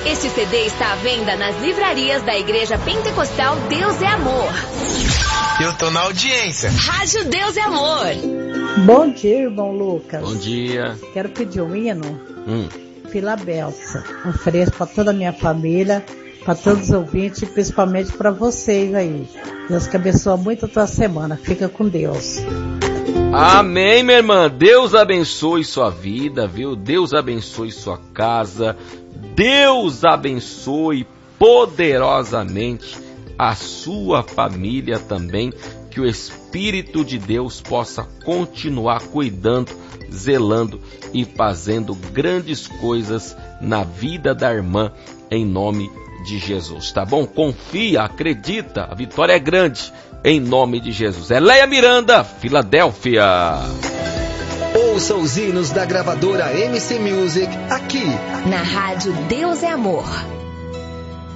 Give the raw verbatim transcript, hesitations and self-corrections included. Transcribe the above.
Este C D está à venda nas livrarias da Igreja Pentecostal Deus é Amor. Eu tô na audiência. Rádio Deus é Amor. Bom dia, irmão Lucas. Bom dia. Quero pedir um hino. Hum. Filadélfia. Ofereço para toda a minha família, para todos os ouvintes e principalmente para vocês aí. Deus que abençoe muito a tua semana. Fica com Deus. Amém, minha irmã. Deus abençoe sua vida, viu? Deus abençoe sua casa. Deus abençoe poderosamente a sua família também. Que o Espírito de Deus possa continuar cuidando, zelando e fazendo grandes coisas na vida da irmã, em nome de Jesus, tá bom? Confia, acredita, a vitória é grande, em nome de Jesus. Eléia Miranda, Filadélfia. Ouça os hinos da gravadora M C Music aqui na Rádio Deus é Amor.